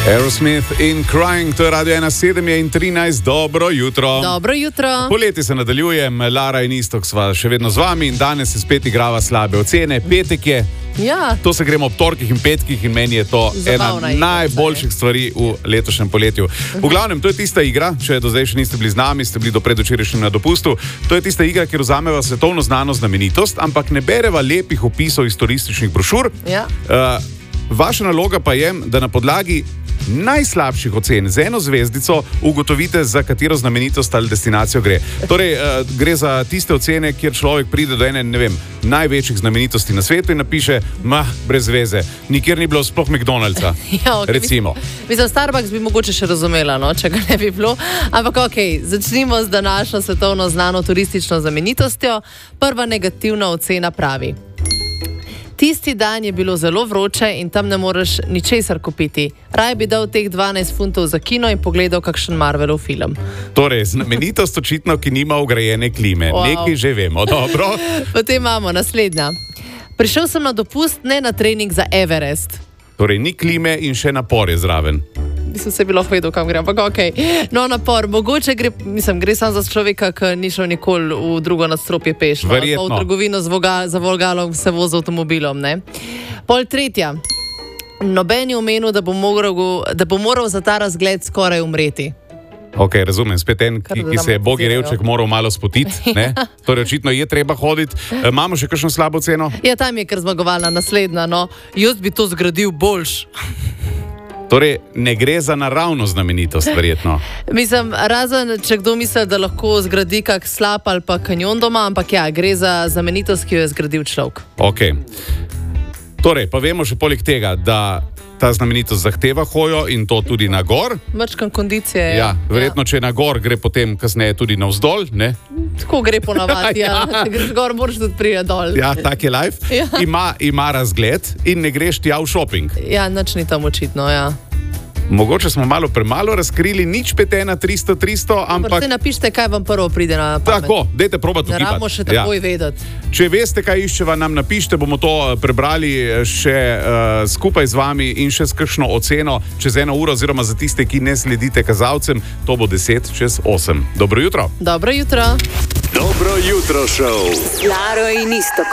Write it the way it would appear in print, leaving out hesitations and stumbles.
Aerosmith in Crying, to je Radio 1, 7:13, dobro jutro. Dobro jutro. Poleti se nadaljuje, Lara in Istok sva še vedno z vami in danes se spet igrava slabe ocene. Petek je, Ja. to se gremo ob torkih in petkih in meni je to Zabavna ena igra, najboljših stvari v letošnjem poletju. V glavnem, to je tista igra, če do zdaj še niste bili z nami, ste bili do predvčerajšnjim na dopustu, to je tista igra, kjer vzameva svetovno znano znamenitost, ampak ne bereva lepih opisov iz turističnih brošur. Ja. Vaša naloga pa je, da na podlagi najslabših ocen z eno zvezdico ugotovite, za katero znamenitost ali destinacijo gre. Torej, gre za tiste ocene, kjer človek pride do ene, ne vem, največjih znamenitosti na svetu in napiše, brez veze, nikjer ni bilo sploh McDonald'sa, Ja, okay. recimo. Mislim, Starbucks bi mogoče še razumela, no, če ga ne bi bilo. Ampak ok, začnimo z današnjo svetovno znano turistično znamenitostjo. Prva negativna ocena pravi: tisti dan je bilo zelo vroče in tam ne moreš ničesar kupiti. Raj bi dal teh 12 funtov za kino in pogledal kakšen Marvelov film. Torej, znamenitost očitno, ki nima vgrajene klime. Wow. Nekaj že vemo, dobro. Potem imamo naslednja. Prišel sem na dopust, ne na trening za Everest. Torej, ni klime in še napor je zraven. Mislim, se bi lahko vedel, kam grem, ampak ok. No, napor, mogoče gre samo za človeka, ki ni šel nikoli v drugo nadstropje peš. No, Verjetno. pa v trgovino za vogalom se vozi avtomobilom, ne. Pol tretja. Noben je omenil, da bo moral za ta razgled skoraj umreti. Ok, razumem, spet en, ki se je bogi revček moral malo spotiti, ne? Torej, očitno je treba hoditi. Imamo še kakšno slabo ceno? Ja, tam je kar zmagovalna naslednja, no. Jaz bi to zgradil boljš. Torej, ne gre za naravno znamenitost, verjetno. Mislim, razen, če kdo misli, da lahko zgradi kak slap ali pa kanjon doma, ampak ja, gre za znamenitost, ki jo je zgradil človek. Ok. Torej, pa vemo še poleg tega, da ta znamenitost zahteva hojo in to tudi na gor. Mrčkan kondicije je. Ja, verjetno, če na gor gre potem kasneje tudi navzdol, ne? Tako gre ponavadi, ja. Če greš gor, moraš tudi priti dol. Ja, tak je life. Ja. Ima razgled in ne greš tja v šoping. Ja, nič ni tam očitno, ja. Mogoče smo malo premalo razkrili, nič 5-1, 300, ampak... Ampak napišite, kaj vam prvo pride na pamet. Tako, dajte probati Ne ugibati. rabimo še takoj vedeti. Če veste, kaj iščeva, nam napišite, bomo to prebrali še skupaj z vami in še s kakšno oceno čez 1 uro, oziroma za tiste, ki ne sledite kazalcem, to bo 7:50. Dobro jutro. Dobro jutro. Dobro jutro, šov. Laro in Istok.